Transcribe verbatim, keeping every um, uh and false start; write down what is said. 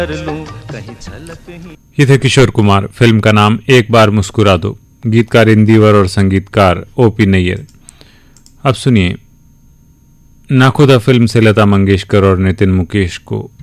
ये थे किशोर कुमार। फिल्म का नाम एक बार मुस्कुरा दो। गीतकार इंदिवर और संगीतकार ओपी नैयर। अब सुनिए नाखुदा फिल्म से लता मंगेशकर और नितिन मुकेश को